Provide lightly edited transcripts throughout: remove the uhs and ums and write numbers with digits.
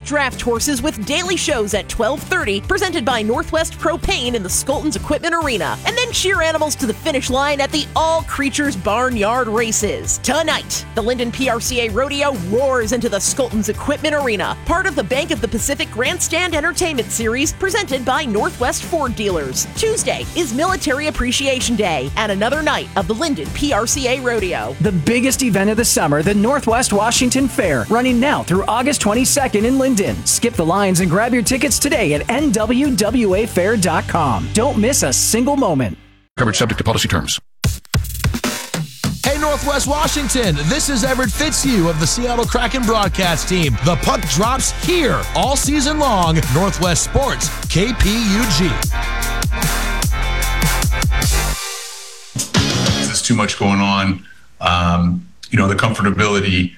draft horses with daily shows at 12:30, presented by Northwest Propane in the Skoltons Equipment Arena. And then cheer animals to the finish line at the All Creatures Barnyard Races. Tonight, the Linden PRCA Rodeo roars into the Skoltons Equipment Arena, part of the Bank of the Pacific Grandstand Entertainment Series, presented by Northwest Ford Dealers. Tuesday is Military Appreciation Day and another night of the Linden PRCA Rodeo. The biggest event of the summer, the Northwest Washington Fair, running now through August 22nd in Linden. Skip the lines and grab your tickets today at nwwafair.com. Don't miss a single moment. Coverage subject to policy terms. Hey, Northwest Washington, this is Everett Fitzhugh of the Seattle Kraken broadcast team. The puck drops here all season long. Northwest Sports, KPUG. There's too much going on. The comfortability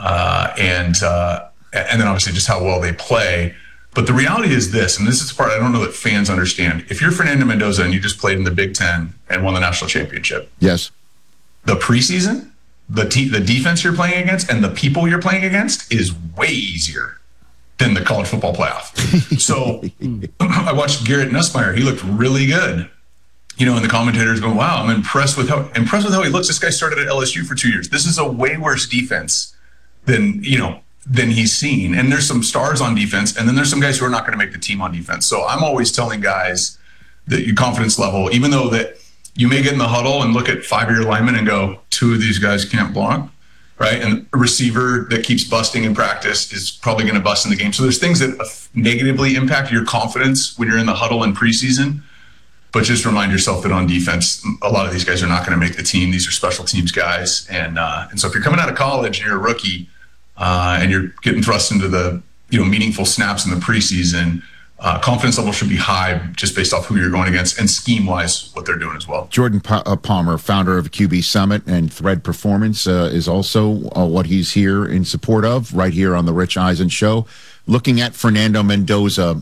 and then obviously just how well they play. But the reality is this, and this is the part I don't know that fans understand. If you're Fernando Mendoza and you just played in the Big Ten and won the national championship, yes, the preseason, the defense you're playing against and the people you're playing against is way easier than the college football playoff. So I watched Garrett Nussmeier. He looked really good. And the commentators go, wow, I'm impressed with how he looks. This guy started at LSU for 2 years. This is a way worse defense than he's seen. And there's some stars on defense, and then there's some guys who are not going to make the team on defense. So I'm always telling guys that your confidence level, even though that you may get in the huddle and look at 5 of your linemen and go, 2 of these guys can't block, right? And a receiver that keeps busting in practice is probably going to bust in the game. So there's things that negatively impact your confidence when you're in the huddle in preseason. But just remind yourself that on defense, a lot of these guys are not going to make the team. These are special teams guys. And so if you're coming out of college and you're a rookie and you're getting thrust into the meaningful snaps in the preseason, confidence level should be high just based off who you're going against and scheme-wise what they're doing as well. Jordan Palmer, founder of QB Summit and Thread Performance, is also what he's here in support of right here on the Rich Eisen Show. Looking at Fernando Mendoza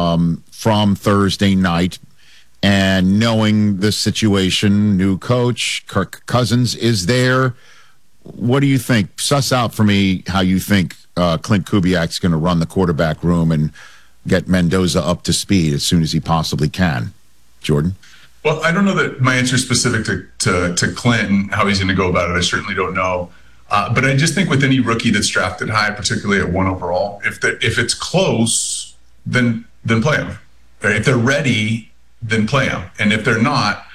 from Thursday night, and knowing the situation, new coach, Kirk Cousins is there. What do you think? Suss out for me how you think Clint Kubiak's going to run the quarterback room and get Mendoza up to speed as soon as he possibly can. Jordan? Well, I don't know that my answer is specific to Clint and how he's going to go about it. I certainly don't know. But I just think with any rookie that's drafted high, particularly at 1 overall, if it's close, then play him. If they're ready, then play them. And if they're not,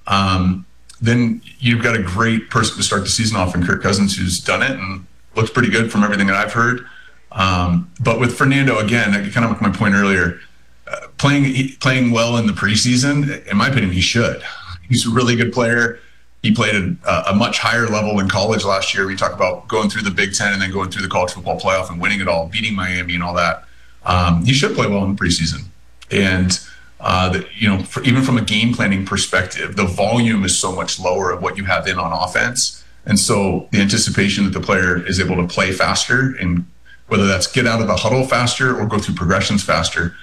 then you've got a great person to start the season off in Kirk Cousins, who's done it and looks pretty good from everything that I've heard. But with Fernando, again, kind of like my point earlier, playing well in the preseason, in my opinion, he should. He's a really good player. He played at a much higher level in college last year. We talk about going through the Big Ten and then going through the college football playoff and winning it all, beating Miami and all that. He should play well in the preseason. And even from a game planning perspective, the volume is so much lower of what you have in on offense. And so the anticipation that the player is able to play faster, and whether that's get out of the huddle faster or go through progressions faster,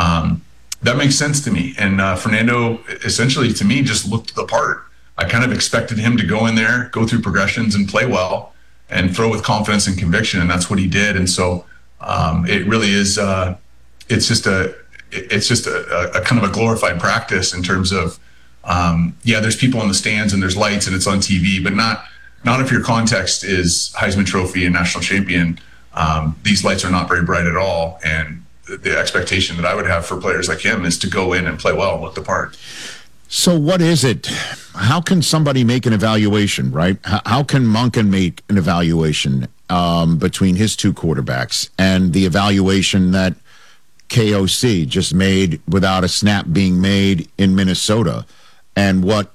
that makes sense to me. And Fernando, essentially, to me, just looked the part. I kind of expected him to go in there, go through progressions and play well and throw with confidence and conviction. And that's what he did. And so it really is, it's just a kind of a glorified practice in terms of, there's people in the stands and there's lights and it's on TV, but not if your context is Heisman Trophy and national champion. These lights are not very bright at all. And the expectation that I would have for players like him is to go in and play well and look the part. So what is it? How can somebody make an evaluation, right? How can Monken make an evaluation between his 2 quarterbacks and the evaluation that KOC just made without a snap being made in Minnesota, and what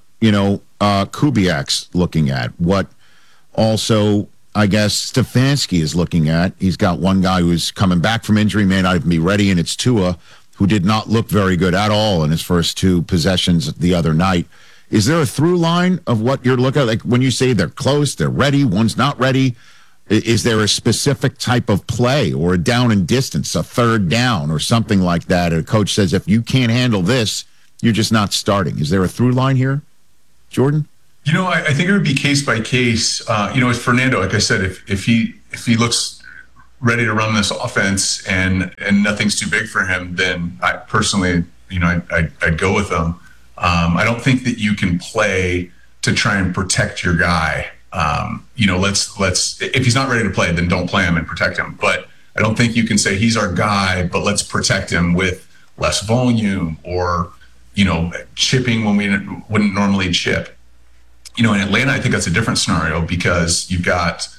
Kubiak's looking at, what also I guess Stefanski is looking at? He's got one guy who's coming back from injury, may not even be ready, and it's Tua, who did not look very good at all in his first 2 possessions the other night. Is there a through line of what you're looking at? Like when you say they're close, they're ready, one's not ready, is there a specific type of play or a down and distance, a third down or something like that? A coach says, if you can't handle this, you're just not starting. Is there a through line here, Jordan? I think it would be case by case. With Fernando, like I said, if he looks ready to run this offense and nothing's too big for him, then I personally, I'd go with him. I don't think that you can play to try and protect your guy. Let's if he's not ready to play, then don't play him and protect him. But I don't think you can say he's our guy, but let's protect him with less volume or, chipping when we wouldn't normally chip. In Atlanta, I think that's a different scenario because you've got